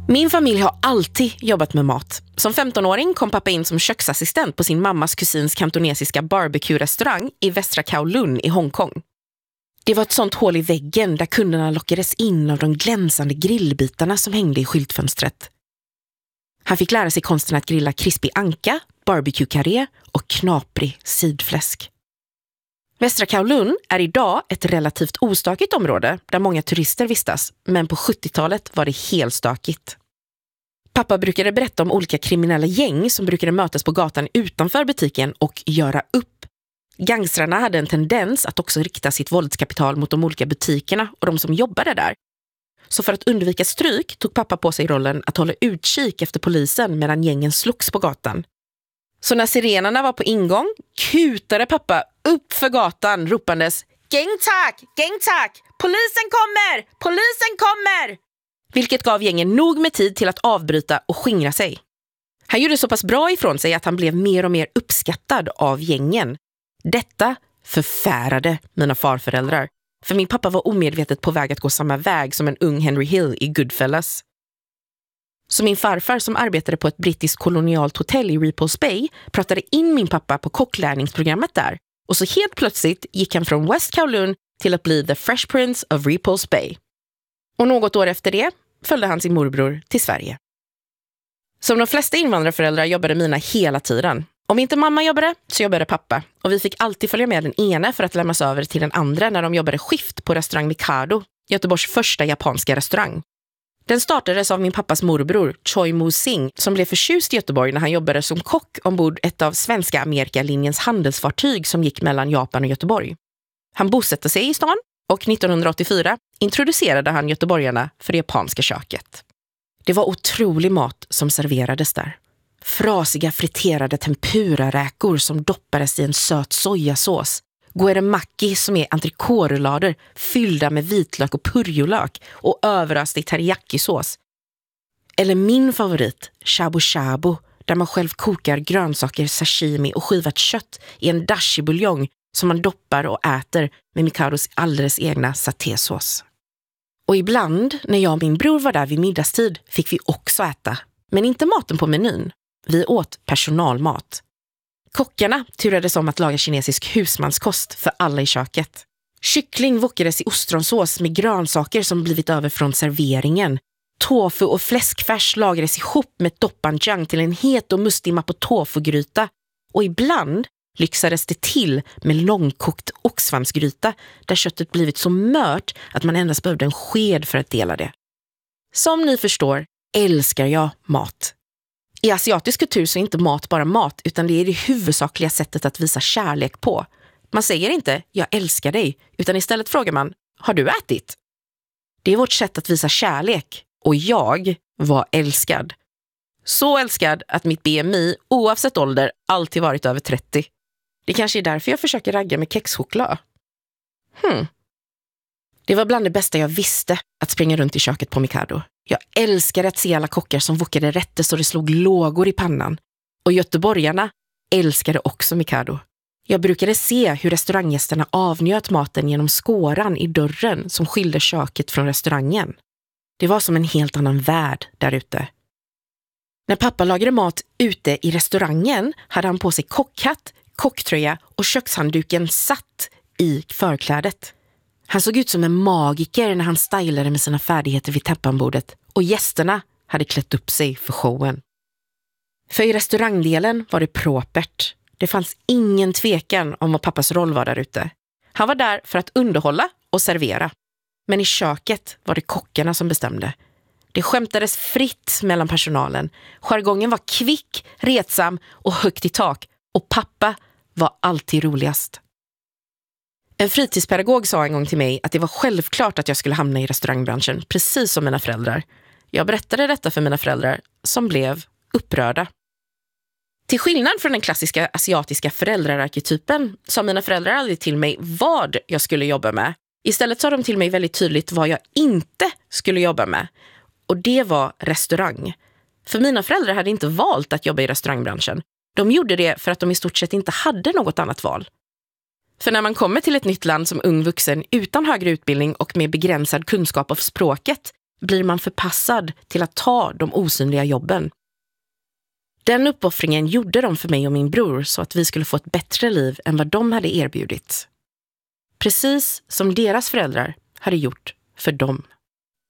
Min familj har alltid jobbat med mat. Som 15-åring kom pappa in som köksassistent på sin mammas kusins kantonesiska barbecue-restaurang i Västra Kowloon i Hongkong. Det var ett sånt hål i väggen där kunderna lockades in av de glänsande grillbitarna som hängde i skyltfönstret. Han fick lära sig konsten att grilla krispig anka, barbecue-karré och knaprig sidfläsk. Västra Kowloon är idag ett relativt ostakigt område där många turister vistas, men på 70-talet var det helt stökigt. Pappa brukade berätta om olika kriminella gäng som brukade mötas på gatan utanför butiken och göra upp. Gangstrarna hade en tendens att också rikta sitt våldskapital mot de olika butikerna och de som jobbade där. Så för att undvika stryk tog pappa på sig rollen att hålla utkik efter polisen medan gängen slogs på gatan. Så när sirenerna var på ingång kutade pappa upp för gatan ropandes "Gängtack! Gängtack! Polisen kommer! Polisen kommer!" Vilket gav gängen nog med tid till att avbryta och skingra sig. Han gjorde så pass bra ifrån sig att han blev mer och mer uppskattad av gängen. Detta förfärade mina farföräldrar. För min pappa var omedvetet på väg att gå samma väg som en ung Henry Hill i Goodfellas. Så min farfar som arbetade på ett brittiskt kolonialt hotell i Repulse Bay pratade in min pappa på kocklärningsprogrammet där. Och så helt plötsligt gick han från West Kowloon till att bli The Fresh Prince of Repulse Bay. Och något år efter det följde han sin morbror till Sverige. Som de flesta invandrarföräldrar jobbade mina hela tiden. Om inte mamma jobbade så jobbade pappa. Och vi fick alltid följa med den ena för att lämnas över till den andra när de jobbade skift på restaurang Mikado, Göteborgs första japanska restaurang. Den startades av min pappas morbror, Choi Moo-sing, som blev förtjust i Göteborg när han jobbade som kock ombord ett av svenska Amerikalinjens handelsfartyg som gick mellan Japan och Göteborg. Han bosatte sig i stan och 1984 introducerade han göteborgarna för det japanska köket. Det var otrolig mat som serverades där. Frasiga friterade tempura-räkor som doppades i en söt sojasås. Goeremaki som är entrecote-rullader fyllda med vitlök och purjolök och överöst i teriyaki-sås. Eller min favorit, shabu-shabu, där man själv kokar grönsaker, sashimi och skivat kött i en dashi-buljong som man doppar och äter med Mikados alldeles egna satésås. Och ibland, när jag och min bror var där vid middagstid, fick vi också äta. Men inte maten på menyn. Vi åt personalmat. Kockarna turades om att laga kinesisk husmanskost för alla i köket. Kyckling wokades i ostronsås med grönsaker som blivit över från serveringen. Tofu och fläskfärs lagades ihop med doppanjang till en het och mustig mapo-tofu-gryta. Och ibland lyxades det till med långkokt oxsvansgryta där köttet blivit så mört att man endast behövde en sked för att dela det. Som ni förstår älskar jag mat. I asiatisk kultur så är inte mat bara mat utan det är det huvudsakliga sättet att visa kärlek på. Man säger inte "jag älskar dig" utan istället frågar man "har du ätit?" Det är vårt sätt att visa kärlek och jag var älskad. Så älskad att mitt BMI oavsett ålder alltid varit över 30. Det kanske är därför jag försöker ragga med kexchoklad. Det var bland det bästa jag visste att springa runt i köket på Mikado. Jag älskade att se alla kockar som wokade rätter så det slog lågor i pannan. Och göteborgarna älskade också Mikado. Jag brukade se hur restauranggästerna avnjöt maten genom skåran i dörren som skilde köket från restaurangen. Det var som en helt annan värld där ute. När pappa lagade mat ute i restaurangen hade han på sig kockhatt, kocktröja och kökshandduken satt i förklädet. Han såg ut som en magiker när han stylade med sina färdigheter vid tappanbordet och gästerna hade klätt upp sig för showen. För i restaurangdelen var det propert. Det fanns ingen tvekan om vad pappas roll var där ute. Han var där för att underhålla och servera. Men i köket var det kockarna som bestämde. Det skämtades fritt mellan personalen. Jargongen var kvick, retsam och högt i tak. Och pappa var alltid roligast. En fritidspedagog sa en gång till mig att det var självklart att jag skulle hamna i restaurangbranschen, precis som mina föräldrar. Jag berättade detta för mina föräldrar, som blev upprörda. Till skillnad från den klassiska asiatiska föräldraarketypen sa mina föräldrar aldrig till mig vad jag skulle jobba med. Istället sa de till mig väldigt tydligt vad jag inte skulle jobba med. Och det var restaurang. För mina föräldrar hade inte valt att jobba i restaurangbranschen. De gjorde det för att de i stort sett inte hade något annat val. För när man kommer till ett nytt land som ung vuxen utan högre utbildning och med begränsad kunskap av språket blir man förpassad till att ta de osynliga jobben. Den uppoffringen gjorde de för mig och min bror så att vi skulle få ett bättre liv än vad de hade erbjudit. Precis som deras föräldrar hade gjort för dem.